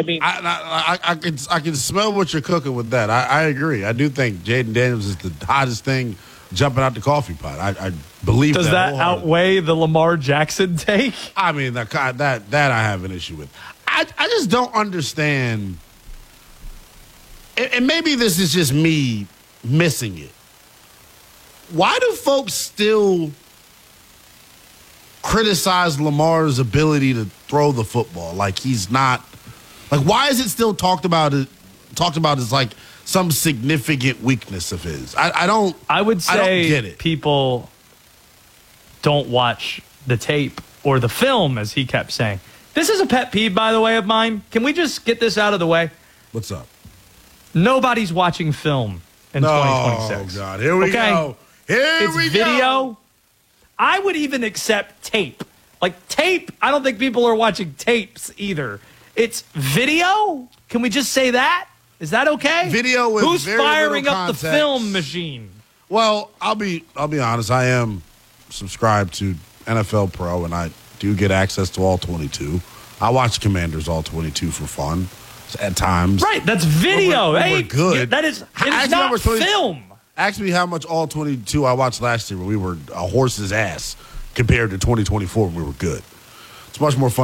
I mean, I can smell what you're cooking with that. I agree. I do think Jaden Daniels is the hottest thing jumping out the coffee pot. I believe Does that outweigh the Lamar Jackson take? I mean, that I have an issue with. I just don't understand. And maybe this is just me missing it. Why do folks still criticize Lamar's ability to throw the football? Like he's not. Like, why is it still talked about as like some significant weakness of his? I don't. I would say I don't get it. People don't watch the tape or the film, as he kept saying. This is a pet peeve, by the way, of mine. Can we just get this out of the way? What's up? Nobody's watching film in 2026. Oh, God. Here we go. It's video. I would even accept tape. Like, tape, I don't think people are watching tapes either. It's video? Can we just say that? Is that okay? Video with Who's very firing little up the context. film machine? Well, I'll be honest. I am subscribed to NFL Pro, and I do get access to all 22. I watch Commanders all 22 for fun at times. Right, that's video. We're good. That is not film. Ask me how much all 22 I watched last year when we were a horse's ass compared to 2024 when we were good. It's much more fun.